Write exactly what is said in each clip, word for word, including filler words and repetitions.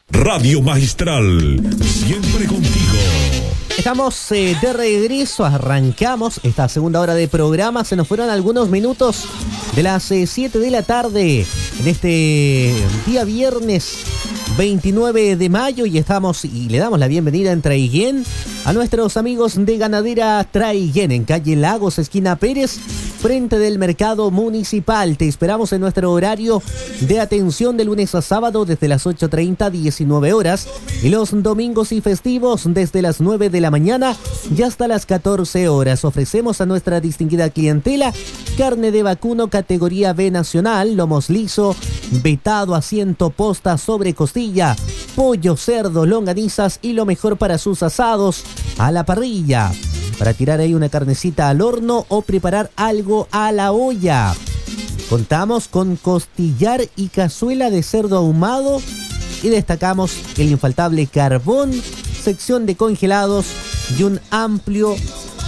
Radio Magistral, siempre contigo. Estamos eh, de regreso, arrancamos esta segunda hora de programa. Se nos fueron algunos minutos de las siete eh, de la tarde en este día viernes veintinueve de mayo y estamos y le damos la bienvenida en Traiguén a nuestros amigos de Ganadera Traiguén en calle Lagos, esquina Pérez, frente del mercado municipal. Te esperamos en nuestro horario de atención de lunes a sábado desde las ocho treinta a diecinueve horas y los domingos y festivos desde las nueve de la mañana y hasta las catorce horas. Ofrecemos a nuestra distinguida clientela carne de vacuno categoría B nacional, lomos liso, vetado, asiento, posta, sobre costilla, pollo, cerdo, longanizas y lo mejor para sus asados a la parrilla, para tirar ahí una carnecita al horno o preparar algo a la olla. Contamos con costillar y cazuela de cerdo ahumado y destacamos el infaltable carbón, sección de congelados y un amplio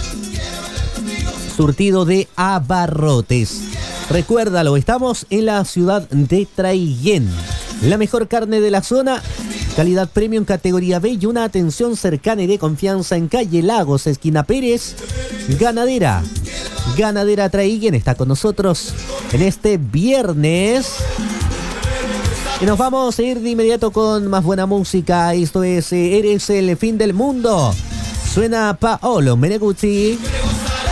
surtido de abarrotes. Recuérdalo, estamos en la ciudad de Traiguén. La mejor carne de la zona, calidad premium categoría B y una atención cercana y de confianza en calle Lagos, esquina Pérez. Ganadera, Ganadera Traiguén está con nosotros en este viernes. Y nos vamos a ir de inmediato con más buena música. Esto es eh, Eres el fin del mundo. Suena Paolo Meneguzzi.